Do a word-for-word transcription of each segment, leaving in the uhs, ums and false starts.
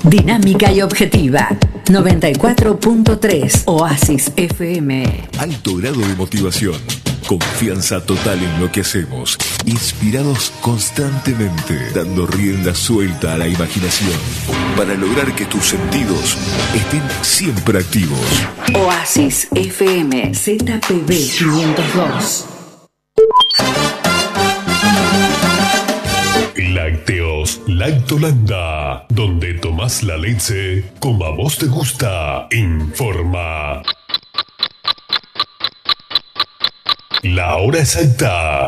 Dinámica y objetiva. noventa y cuatro punto tres Oasis F M. Alto grado de motivación. Confianza total en lo que hacemos. Inspirados constantemente, dando rienda suelta a la imaginación para lograr que tus sentidos estén siempre activos. Oasis F M Z P B quinientos dos. Lácteos Lactolanda, donde tomás la leche como a vos te gusta. Informa la hora exacta.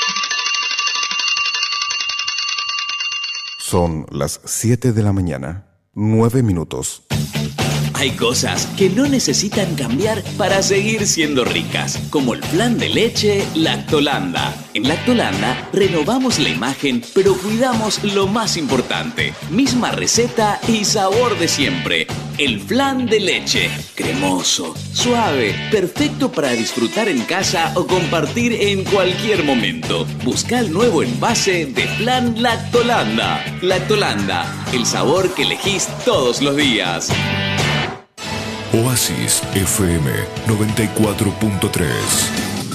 Son las siete de la mañana, nueve minutos. Hay cosas que no necesitan cambiar para seguir siendo ricas, como el flan de leche Lactolanda. En Lactolanda renovamos la imagen, pero cuidamos lo más importante. Misma receta y sabor de siempre. El flan de leche, cremoso, suave, perfecto para disfrutar en casa o compartir en cualquier momento. Busca el nuevo envase de flan Lactolanda. Lactolanda, el sabor que elegís todos los días. Oasis F M noventa y cuatro punto tres.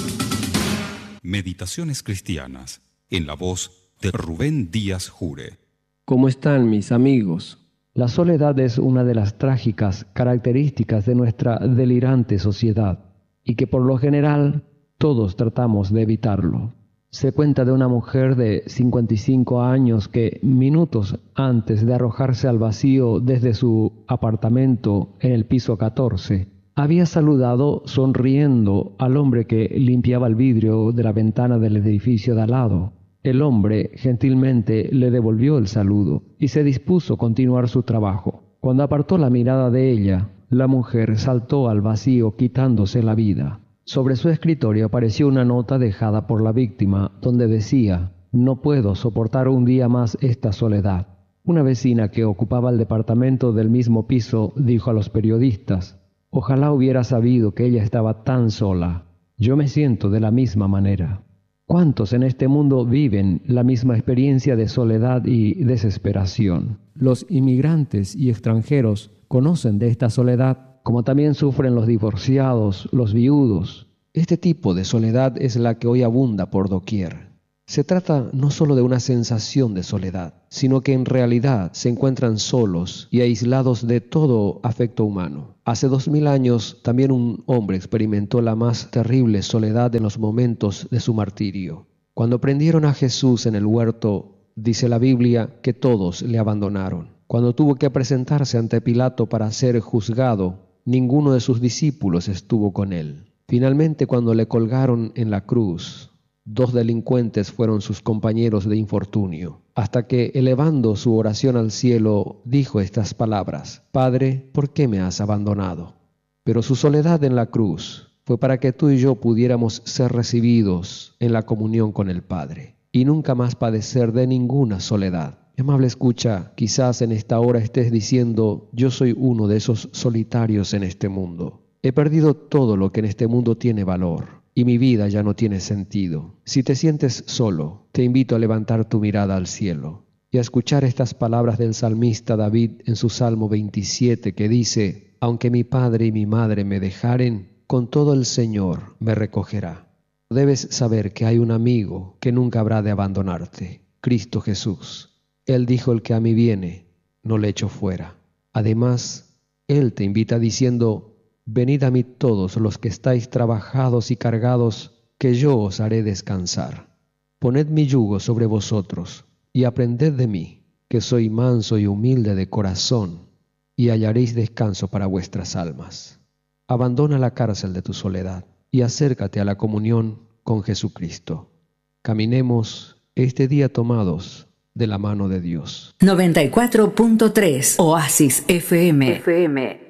Meditaciones cristianas, en la voz de Rubén Díaz Jure. ¿Cómo están mis amigos? La soledad es una de las trágicas características de nuestra delirante sociedad y que por lo general todos tratamos de evitarlo. Se cuenta de una mujer de cincuenta y cinco años que minutos antes de arrojarse al vacío desde su apartamento en el piso catorce, había saludado sonriendo al hombre que limpiaba el vidrio de la ventana del edificio de al lado. El hombre gentilmente le devolvió el saludo y se dispuso a continuar su trabajo. Cuando apartó la mirada de ella, la mujer saltó al vacío quitándose la vida. Sobre su escritorio apareció una nota dejada por la víctima donde decía: «No puedo soportar un día más esta soledad». Una vecina que ocupaba el departamento del mismo piso dijo a los periodistas: «Ojalá hubiera sabido que ella estaba tan sola. Yo me siento de la misma manera». ¿Cuántos en este mundo viven la misma experiencia de soledad y desesperación? Los inmigrantes y extranjeros conocen de esta soledad, como también sufren los divorciados, los viudos. Este tipo de soledad es la que hoy abunda por doquier. Se trata no solo de una sensación de soledad, sino que en realidad se encuentran solos y aislados de todo afecto humano. Hace dos mil años también un hombre experimentó la más terrible soledad en los momentos de su martirio. Cuando prendieron a Jesús en el huerto, dice la Biblia que todos le abandonaron. Cuando tuvo que presentarse ante Pilato para ser juzgado, ninguno de sus discípulos estuvo con él. Finalmente, cuando le colgaron en la cruz, dos delincuentes fueron sus compañeros de infortunio, hasta que, elevando su oración al cielo, dijo estas palabras: «Padre, ¿por qué me has abandonado?». Pero su soledad en la cruz fue para que tú y yo pudiéramos ser recibidos en la comunión con el Padre y nunca más padecer de ninguna soledad. Mi amable escucha, quizás en esta hora estés diciendo: «Yo soy uno de esos solitarios en este mundo. He perdido todo lo que en este mundo tiene valor y mi vida ya no tiene sentido». Si te sientes solo, te invito a levantar tu mirada al cielo y a escuchar estas palabras del salmista David en su Salmo veintisiete, que dice: «Aunque mi padre y mi madre me dejaren, con todo el Señor me recogerá». Debes saber que hay un amigo que nunca habrá de abandonarte: Cristo Jesús. Él dijo: «El que a mí viene, no le echo fuera». Además, Él te invita diciendo: «Venid a mí todos los que estáis trabajados y cargados, que yo os haré descansar. Poned mi yugo sobre vosotros, y aprended de mí, que soy manso y humilde de corazón, y hallaréis descanso para vuestras almas». Abandona la cárcel de tu soledad y acércate a la comunión con Jesucristo. Caminemos este día tomados de la mano de Dios. noventa y cuatro punto tres Oasis F M. F M.